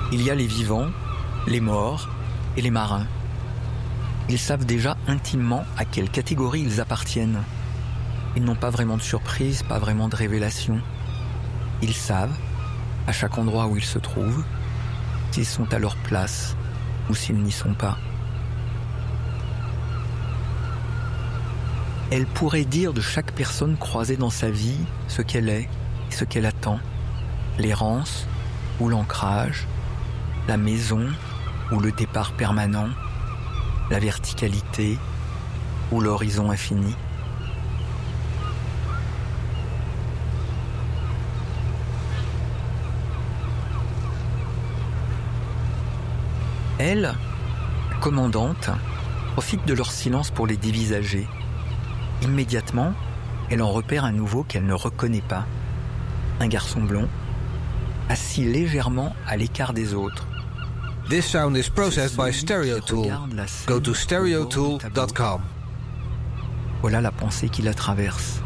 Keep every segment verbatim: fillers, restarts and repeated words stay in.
Il y a les vivants, les morts et les marins. Ils savent déjà intimement à quelle catégorie ils appartiennent. Ils n'ont pas vraiment de surprise, pas vraiment de révélation. Ils savent, à chaque endroit où ils se trouvent, s'ils sont à leur place ou s'ils n'y sont pas. Elle pourrait dire de chaque personne croisée dans sa vie ce qu'elle est et ce qu'elle attend, l'errance ou l'ancrage, la maison ou le départ permanent, la verticalité ou l'horizon infini. Elle, la commandante, profite de leur silence pour les dévisager. Immédiatement, elle en repère un nouveau qu'elle ne reconnaît pas. Un garçon blond, assis légèrement à l'écart des autres. This sound is processed by StereoTool. Go to stereotool dot com. Voilà la pensée qui la traverse.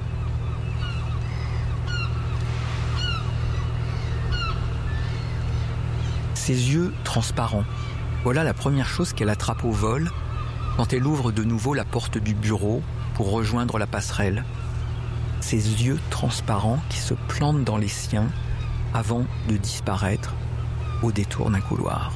Ses yeux transparents. Voilà la première chose qu'elle attrape au vol quand elle ouvre de nouveau la porte du bureau pour rejoindre la passerelle. Ses yeux transparents qui se plantent dans les siens avant de disparaître au détour d'un couloir.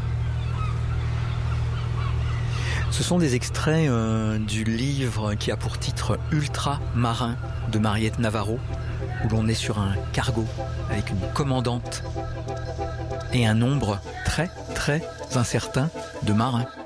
Ce sont des extraits euh, du livre qui a pour titre Ultramarin de Mariette Navarro, où l'on est sur un cargo avec une commandante et un nombre très très incertain de marins.